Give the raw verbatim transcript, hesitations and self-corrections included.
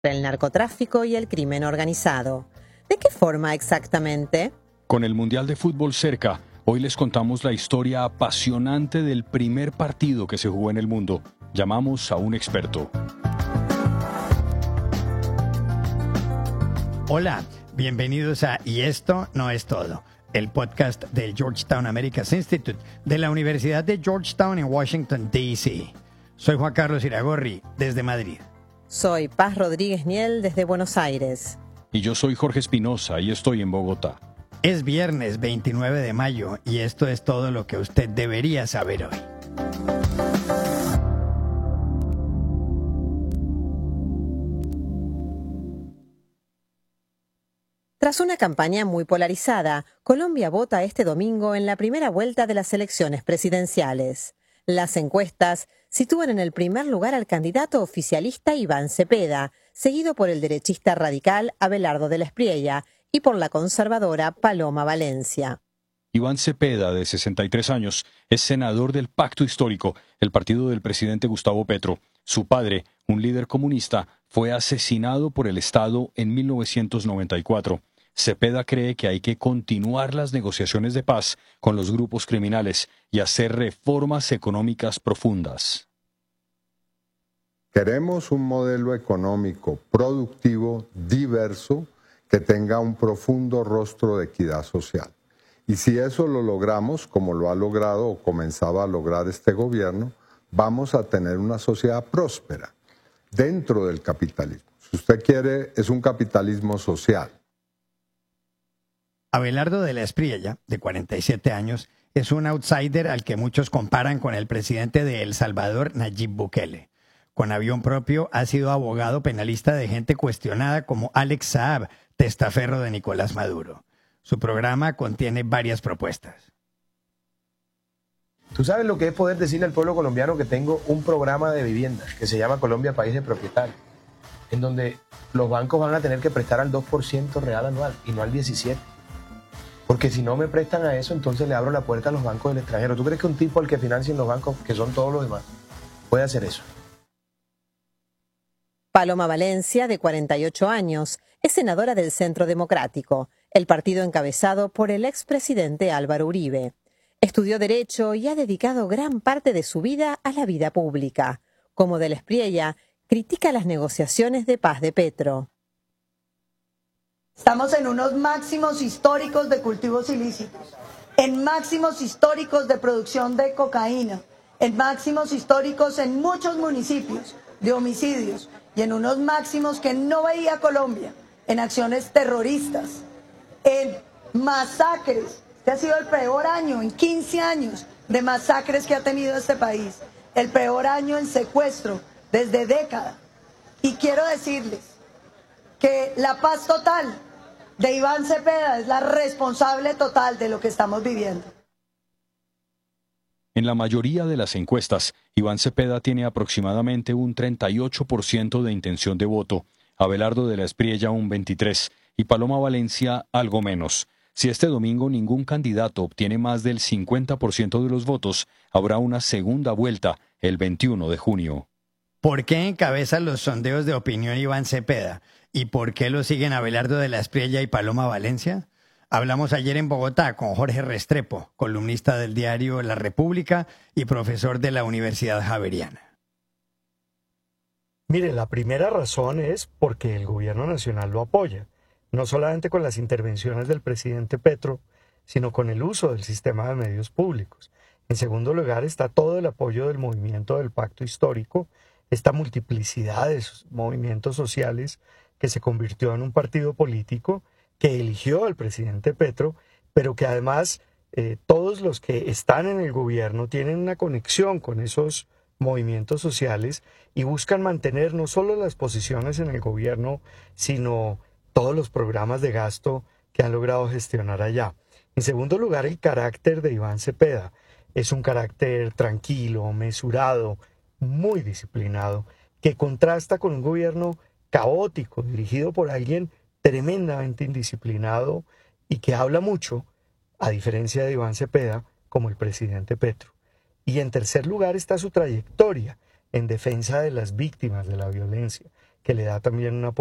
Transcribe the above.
el narcotráfico y el crimen organizado. ¿De qué forma exactamente? Con el Mundial de Fútbol cerca, hoy les contamos la historia apasionante del primer partido que se jugó en el mundo. Llamamos a un experto. Hola, bienvenidos a Y esto no es todo, el podcast del Georgetown Americas Institute de la Universidad de Georgetown en Washington, D C Soy Juan Carlos Iragorri, desde Madrid. Soy Paz Rodríguez Niel, desde Buenos Aires. Y yo soy Jorge Espinosa y estoy en Bogotá. Es viernes veintinueve de mayo y esto es todo lo que usted debería saber hoy. Tras una campaña muy polarizada, Colombia vota este domingo en la primera vuelta de las elecciones presidenciales. Las encuestas sitúan en el primer lugar al candidato oficialista Iván Cepeda, seguido por el derechista radical Abelardo de la Espriella y por la conservadora Paloma Valencia. Iván Cepeda, de sesenta y tres años, es senador del Pacto Histórico, el partido del presidente Gustavo Petro. Su padre, un líder comunista, fue asesinado por el Estado en mil novecientos noventa y cuatro. Cepeda cree que hay que continuar las negociaciones de paz con los grupos criminales y hacer reformas económicas profundas. Queremos un modelo económico productivo, diverso, que tenga un profundo rostro de equidad social. Y si eso lo logramos, como lo ha logrado o comenzaba a lograr este gobierno, vamos a tener una sociedad próspera dentro del capitalismo. Si usted quiere, es un capitalismo social. Abelardo de la Espriella, de cuarenta y siete años, es un outsider al que muchos comparan con el presidente de El Salvador, Nayib Bukele. Con avión propio, ha sido abogado penalista de gente cuestionada como Alex Saab, testaferro de Nicolás Maduro. Su programa contiene varias propuestas. ¿Tú sabes lo que es poder decirle al pueblo colombiano que tengo un programa de vivienda que se llama Colombia País de Propietarios, en donde los bancos van a tener que prestar al dos por ciento real anual y no al diecisiete por ciento? Porque si no me prestan a eso, entonces le abro la puerta a los bancos del extranjero. ¿Tú crees que un tipo al que financien los bancos, que son todos los demás, puede hacer eso? Paloma Valencia, de cuarenta y ocho años, es senadora del Centro Democrático, el partido encabezado por el expresidente Álvaro Uribe. Estudió Derecho y ha dedicado gran parte de su vida a la vida pública. Como de la Espriella, critica las negociaciones de paz de Petro. Estamos en unos máximos históricos de cultivos ilícitos, en máximos históricos de producción de cocaína, en máximos históricos en muchos municipios de homicidios y en unos máximos que no veía Colombia, en acciones terroristas, en masacres. Este ha sido el peor año en quince años de masacres que ha tenido este país, el peor año en secuestro desde décadas. Y quiero decirles que la paz total de Iván Cepeda es la responsable total de lo que estamos viviendo. En la mayoría de las encuestas, Iván Cepeda tiene aproximadamente un treinta y ocho por ciento de intención de voto, Abelardo de la Espriella un veintitrés por ciento y Paloma Valencia algo menos. Si este domingo ningún candidato obtiene más del cincuenta por ciento de los votos, habrá una segunda vuelta el veintiuno de junio. ¿Por qué encabeza los sondeos de opinión Iván Cepeda? ¿Y por qué lo siguen Abelardo de la Espriella y Paloma Valencia? Hablamos ayer en Bogotá con Jorge Restrepo, columnista del diario La República y profesor de la Universidad Javeriana. Mire, la primera razón es porque el gobierno nacional lo apoya, no solamente con las intervenciones del presidente Petro, sino con el uso del sistema de medios públicos. En segundo lugar está todo el apoyo del movimiento del Pacto Histórico, esta multiplicidad de movimientos sociales que se convirtió en un partido político que eligió al presidente Petro, pero que además eh, todos los que están en el gobierno tienen una conexión con esos movimientos sociales y buscan mantener no solo las posiciones en el gobierno, sino todos los programas de gasto que han logrado gestionar allá. En segundo lugar, el carácter de Iván Cepeda es un carácter tranquilo, mesurado, muy disciplinado, que contrasta con un gobierno caótico, dirigido por alguien tremendamente indisciplinado y que habla mucho, a diferencia de Iván Cepeda, como el presidente Petro. Y en tercer lugar está su trayectoria en defensa de las víctimas de la violencia. que le da también una